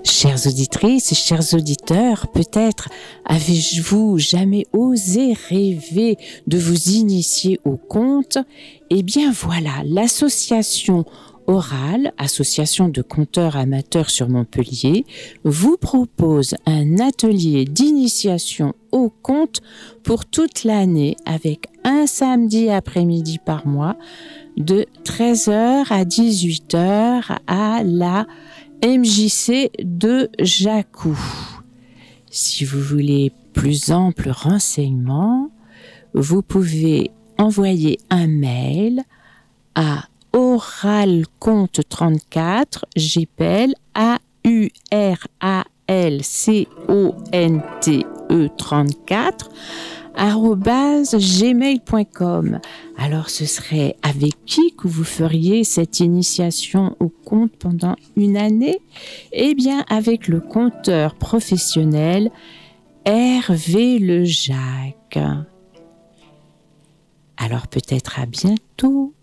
Chères auditrices et chers auditeurs, peut-être avez-vous jamais osé rêver de vous initier au conte? Eh bien voilà, l'association Orale, association de conteurs amateurs sur Montpellier, vous propose un atelier d'initiation au conte pour toute l'année avec un samedi après-midi par mois de 13h à 18h à la MJC de Jacou. Si vous voulez plus ample renseignement, vous pouvez envoyer un mail à oralconte34, j'appelle AURALCONTE 34 @gmail.com. Alors ce serait avec qui que vous feriez cette initiation au conte pendant une année? Eh bien avec le conteur professionnel Hervé Lejac. Alors peut-être à bientôt.